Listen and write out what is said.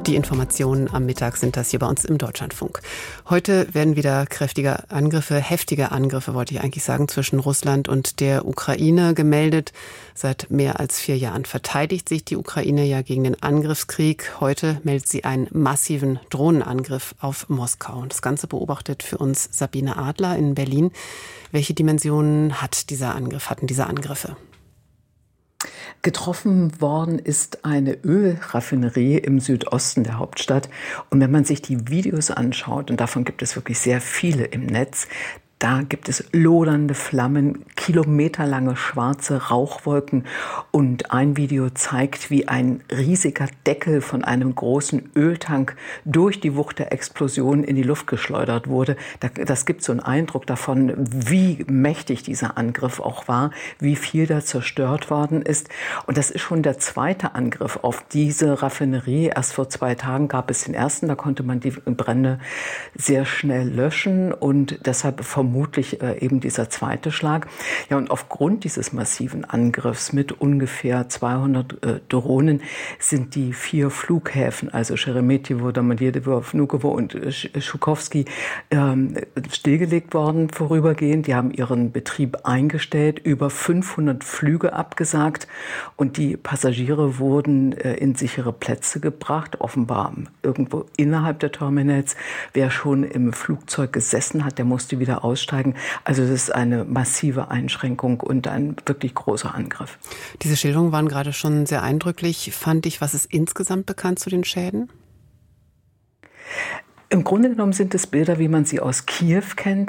Die Informationen am Mittag sind das hier bei uns im Deutschlandfunk. Heute werden wieder heftige Angriffe wollte ich eigentlich sagen, zwischen Russland und der Ukraine gemeldet. Seit mehr als 4 Jahren verteidigt sich die Ukraine ja gegen den Angriffskrieg. Heute meldet sie einen massiven Drohnenangriff auf Moskau. Das Ganze beobachtet für uns Sabine Adler in Berlin. Welche Dimensionen hatten diese Angriffe? Getroffen worden ist eine Ölraffinerie im Südosten der Hauptstadt. Und wenn man sich die Videos anschaut, und davon gibt es wirklich sehr viele im Netz, da gibt es lodernde Flammen, kilometerlange schwarze Rauchwolken und ein Video zeigt, wie ein riesiger Deckel von einem großen Öltank durch die Wucht der Explosion in die Luft geschleudert wurde. Das gibt so einen Eindruck davon, wie mächtig dieser Angriff auch war, wie viel da zerstört worden ist. Und das ist schon der zweite Angriff auf diese Raffinerie. Erst vor 2 Tagen gab es den ersten, da konnte man die Brände sehr schnell löschen und deshalb vermutlich eben dieser zweite Schlag. Ja, und aufgrund dieses massiven Angriffs mit ungefähr 200 Drohnen sind die 4 Flughäfen, also Scheremetjewo, Domodedowo, Vnukovo und Schukowski, stillgelegt worden vorübergehend. Die haben ihren Betrieb eingestellt, über 500 Flüge abgesagt und die Passagiere wurden in sichere Plätze gebracht, offenbar irgendwo innerhalb der Terminals. Wer schon im Flugzeug gesessen hat, der musste wieder aussteigen. Also das ist eine massive Einschränkung und ein wirklich großer Angriff. Diese Schilderungen waren gerade schon sehr eindrücklich, fand ich. Was ist insgesamt bekannt zu den Schäden? Im Grunde genommen sind es Bilder, wie man sie aus Kiew kennt.